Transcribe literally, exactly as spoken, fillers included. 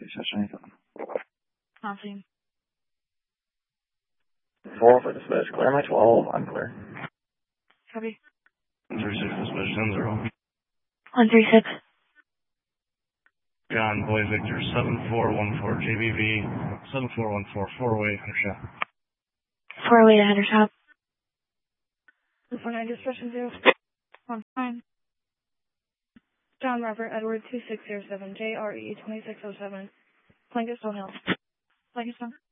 下升一下。 Nothing. Four for dispatch. Clear my twelve. I'm clear. Copy. one three six dispatch ten zero. one three six. John Boy Victor seven four one four J B V seven four one four four-way Hendershot. Four-way to Hendershot. four nine dispatch zero one nine. John Robert Edward two six zero seven J R E twenty six oh seven. Plankton Hill. Plankton.